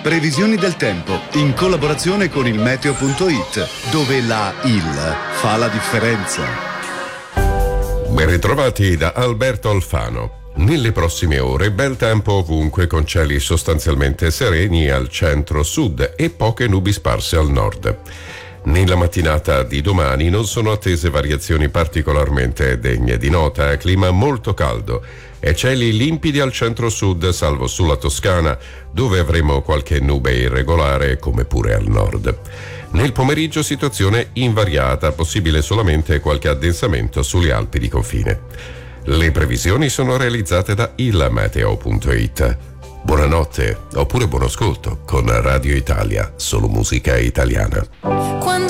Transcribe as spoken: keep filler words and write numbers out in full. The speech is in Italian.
Previsioni del tempo in collaborazione con il meteo punto it, dove la il fa la differenza. Ben ritrovati da Alberto Alfano. Nelle prossime ore bel tempo ovunque con cieli sostanzialmente sereni al centro-sud e poche nubi sparse al nord. Nella mattinata di domani non sono attese variazioni particolarmente degne di nota, clima molto caldo e cieli limpidi al centro-sud salvo sulla Toscana, dove avremo qualche nube irregolare come pure al nord. Nel pomeriggio situazione invariata, possibile solamente qualche addensamento sulle Alpi di confine. Le previsioni sono realizzate da il meteo punto it. Buonanotte oppure buon ascolto con Radio Italia, solo musica italiana. Quando